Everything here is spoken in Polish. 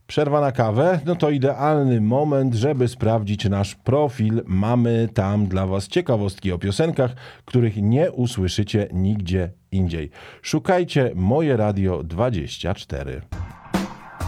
Przerwa na kawę, no to idealny moment, żeby sprawdzić nasz profil. Mamy tam dla Was ciekawostki o piosenkach, których nie usłyszycie nigdzie indziej. Szukajcie Moje Radio 24.